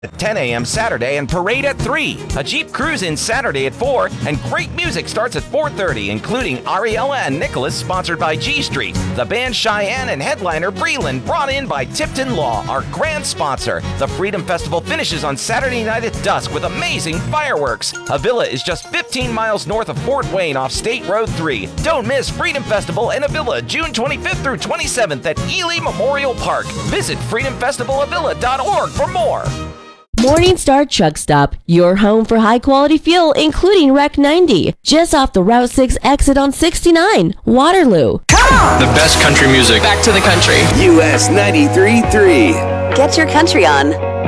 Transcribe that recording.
At 10 a.m. Saturday and parade at 3. A Jeep cruise in Saturday at 4, and great music starts at 4:30, including Ariella and Nicholas, sponsored by G Street. The band Cheyenne and headliner Breland, brought in by Tipton Law, our grand sponsor. The Freedom Festival finishes on Saturday night at dusk with amazing fireworks. Avila is just 15 miles north of Fort Wayne off State Road 3. Don't miss Freedom Festival in Avila, June 25th through 27th at Ely Memorial Park. Visit freedomfestivalavila.org for more. Morningstar Truck Stop, your home for high-quality fuel, including Rec 90, just off the Route 6 exit on 69, Waterloo. The best country music. Back to the country. US 93.3. Get your country on.